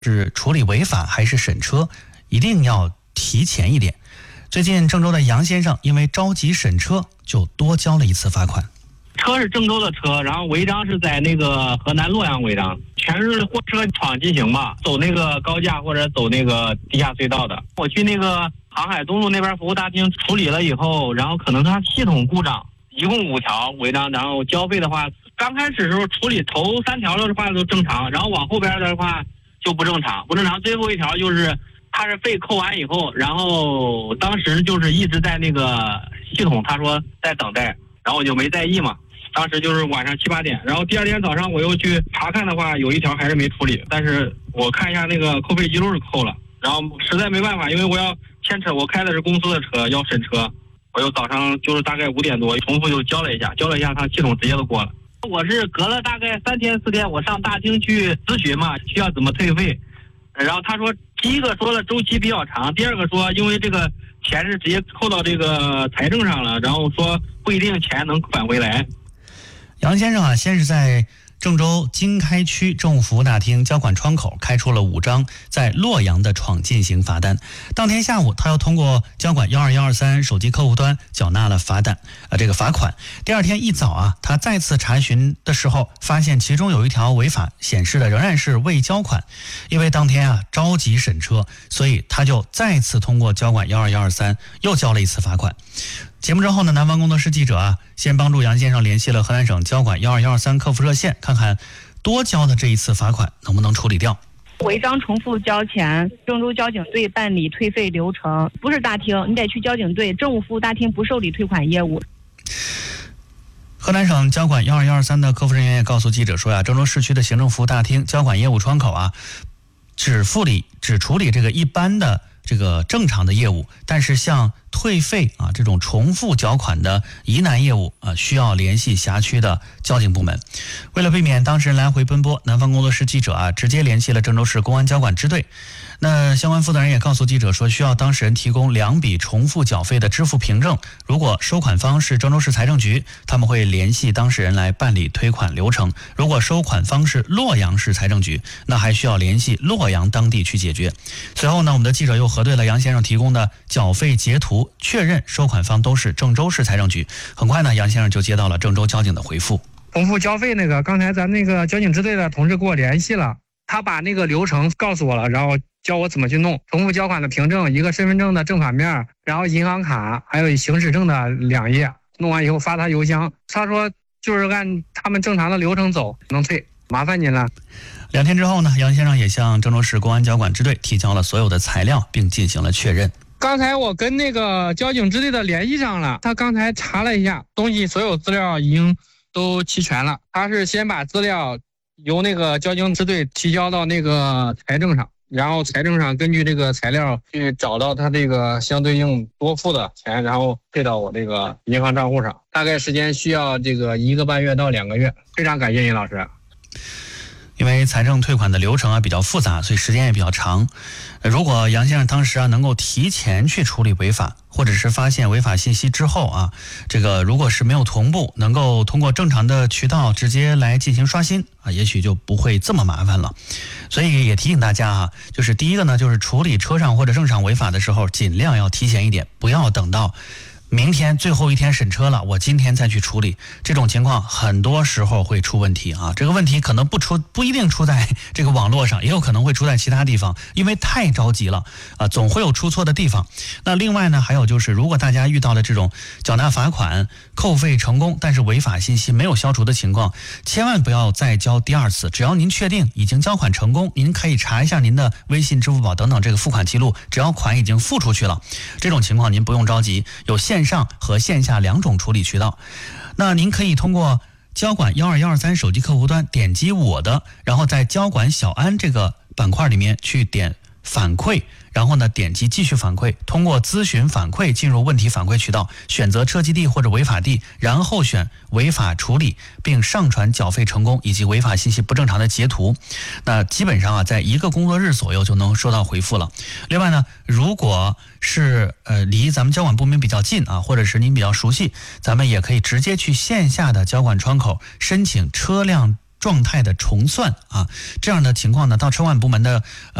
是处理违法还是审车，一定要提前一点。最近郑州的杨先生因为着急审车，就多交了一次罚款。 车是郑州的车，然后违章是在那个河南洛阳违章，全是货车闯禁行嘛，走那个高架或者走那个地下隧道的。我去那个航海东路那边服务大厅处理了以后，然后可能它系统故障，一共5条违章，然后交费的话，刚开始的时候处理头3条的话都正常，然后往后边的话就不正常，最后1条就是他是费扣完以后，然后当时就是一直在那个系统，他说在等待，然后我就没在意嘛。当时就是晚上7、8点，然后第2天早上我又去查看的话，有1条还是没处理，但是我看一下那个扣费记录是扣了，然后实在没办法，因为我要牵扯，我开的是公司的车，要审车，我又早上就是大概5点多重复又交了一下，他系统直接都过了。我是隔了大概3天4天，我上大厅去咨询嘛，需要怎么退费，然后他说第一个说了周期比较长，第二个说因为这个钱是直接扣到这个财政上了，然后说不一定钱能返回来。 杨先生先是在郑州经开区政务服务大厅交管窗口开出了5张在洛阳的闯禁行罚单。当天下午，他又通过交管12123手机客户端缴纳了罚款。第2天一早他再次查询的时候，发现其中有1条违法，显示的仍然是未交款。因为当天着急审车，所以他就再次通过交管12123又交了一次罚款。节目之后呢，南方工作室记者先帮助杨先生联系了河南省交管12123客服热线，看看多交的这一次罚款能不能处理掉。 违章重复交钱，郑州交警队办理退费流程，不是大厅，你得去交警队政务服务大厅不受理退款业务。 河南省交管12123的客服人员也告诉记者说郑州市区的行政服务大厅交管业务窗口只处理这个一般的这个正常的业务，但是像退费这种重复缴款的疑难业务需要联系辖区的交警部门。为了避免当事人来回奔波，南方工作室记者直接联系了郑州市公安交管支队。那相关负责人也告诉记者说，需要当事人提供2笔重复缴费的支付凭证。如果收款方是郑州市财政局，他们会联系当事人来办理退款流程；如果收款方是洛阳市财政局，那还需要联系洛阳当地去解决。随后呢，我们的记者又核对了杨先生提供的缴费截图，确认收款方都是郑州市财政局。很快呢，杨先生就接到了郑州交警的回复。 重复交费刚才咱那个交警支队的同志给我联系了，他把那个流程告诉我了，然后教我怎么去弄。重复交款的凭证，一个身份证的正反面，然后银行卡还有行驶证的2页，弄完以后发他邮箱，他说就是按他们正常的流程走，能退，麻烦您了。 2天之后呢，杨先生也向郑州市公安交管支队提交了所有的材料，并进行了确认。 刚才我跟那个交警支队的联系上了，他刚才查了一下，东西所有资料已经都齐全了。他是先把资料由那个交警支队提交到那个财政上，然后财政上根据这个材料去找到他这个相对应多付的钱，然后退到我这个银行账户上。大概时间需要这个1个半月到2个月。非常感谢尹老师。 因为财政退款的流程比较复杂，所以时间也比较长。如果杨先生当时能够提前去处理违法，或者是发现违法信息之后这个如果是没有同步，能够通过正常的渠道直接来进行刷新也许就不会这么麻烦了。所以也提醒大家就是第一个呢，就是处理车上或者证上违法的时候，尽量要提前一点，不要等到明天最后一天审车了，我今天再去处理，这种情况很多时候会出问题这个问题可能不一定出在这个网络上，也有可能会出在其他地方，因为太着急了总会有出错的地方。那另外呢，还有就是如果大家遇到了这种缴纳罚款、扣费成功，但是违法信息没有消除的情况，千万不要再交第2次。只要您确定已经交款成功，您可以查一下您的微信、支付宝等等这个付款记录，只要款已经付出去了，这种情况您不用着急，有线上和线下2种处理渠道。那您可以通过交管12123手机客户端点击我的，然后在交管小安这个板块里面去点反馈，然后呢点击继续反馈，通过咨询反馈进入问题反馈渠道，选择车籍地或者违法地，然后选违法处理，并上传缴费成功以及违法信息不正常的截图。那基本上在1个工作日左右就能收到回复了。另外呢，如果是离咱们交管部门比较近或者是您比较熟悉，咱们也可以直接去线下的交管窗口申请车辆状态的重算啊，这样的情况呢，到车管部门的